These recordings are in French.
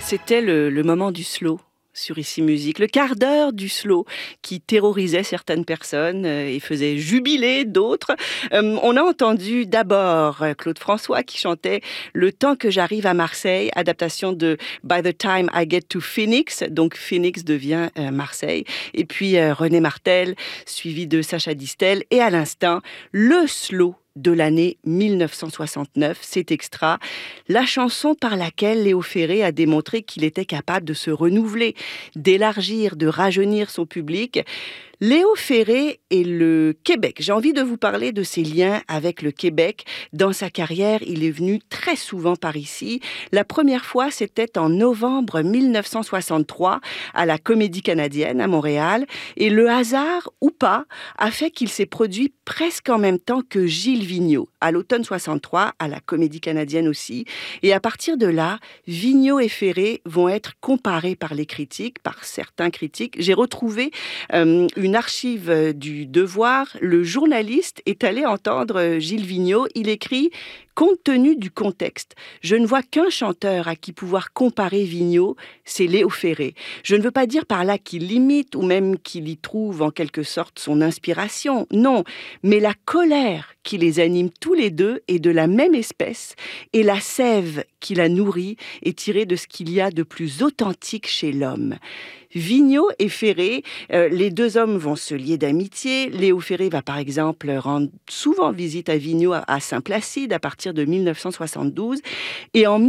C'était le moment du slow sur Ici Musique, le quart d'heure du slow qui terrorisait certaines personnes et faisait jubiler d'autres. On a entendu d'abord Claude François qui chantait Le temps que j'arrive à Marseille, adaptation de By the time I get to Phoenix, donc Phoenix devient Marseille. Et puis René Martel, suivi de Sacha Distel, et à l'instant, le slow de l'année 1969, c'est extra, la chanson par laquelle Léo Ferré a démontré qu'il était capable de se renouveler, d'élargir, de rajeunir son public. Léo Ferré et le Québec. J'ai envie de vous parler de ses liens avec le Québec. Dans sa carrière, il est venu très souvent par ici. La première fois, c'était en novembre 1963 à la Comédie Canadienne à Montréal. Et le hasard, ou pas, a fait qu'il s'est produit presque en même temps que Gilles Vigneault, à l'automne 63, à la Comédie Canadienne aussi. Et à partir de là, Vigneault et Ferré vont être comparés par les critiques, par certains critiques. J'ai retrouvé une archive du Devoir. Le journaliste est allé entendre Gilles Vigneault. Il écrit « Compte tenu du contexte, je ne vois qu'un chanteur à qui pouvoir comparer Vigneault, c'est Léo Ferré. Je ne veux pas dire par là qu'il l'imite ou même qu'il y trouve en quelque sorte son inspiration. Non, mais la colère qui les anime tous les deux est de la même espèce et la sève qui la nourrit est tirée de ce qu'il y a de plus authentique chez l'homme. » Vigneault et Ferré, les deux hommes vont se lier d'amitié. Léo Ferré va par exemple rendre souvent visite à Vigneault à Saint-Placide à partir de 1972. Et en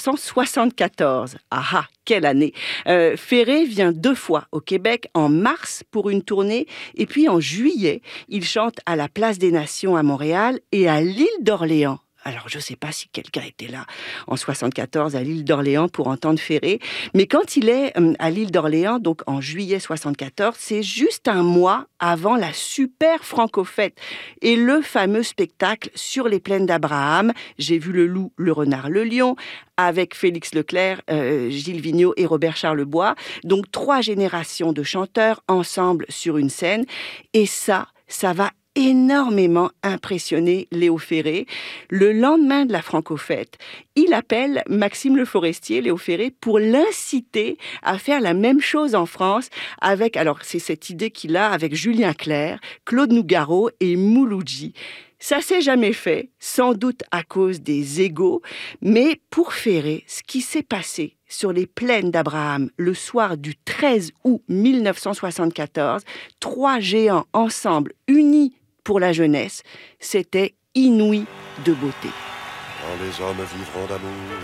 1974, quelle année, Ferré vient 2 fois au Québec, en mars pour une tournée, et puis en juillet, il chante à la Place des Nations à Montréal et à l'île d'Orléans. Alors, je ne sais pas si quelqu'un était là en 74 à l'île d'Orléans pour entendre Ferré, mais quand il est à l'île d'Orléans, donc en juillet 74, c'est juste un mois avant la super Franco-fête et le fameux spectacle sur les plaines d'Abraham. J'ai vu le loup, le renard, le lion, avec Félix Leclerc, Gilles Vigneault et Robert Charlebois. Donc 3 générations de chanteurs ensemble sur une scène, et ça va énormément impressionné Léo Ferré. Le lendemain de la Franco-fête, il appelle Maxime Le Forestier, Léo Ferré, pour l'inciter à faire la même chose en France avec, alors c'est cette idée qu'il a avec Julien Clerc, Claude Nougaro et Mouloudji. Ça s'est jamais fait, sans doute à cause des égos, mais pour Ferré, ce qui s'est passé sur les plaines d'Abraham le soir du 13 août 1974, 3 géants ensemble, unis pour la jeunesse, c'était inouï de beauté. Quand les hommes vivront d'amour,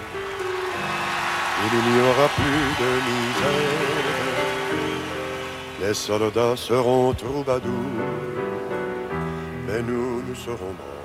il n'y aura plus de misère. Les soldats seront troubadours, mais nous serons morts.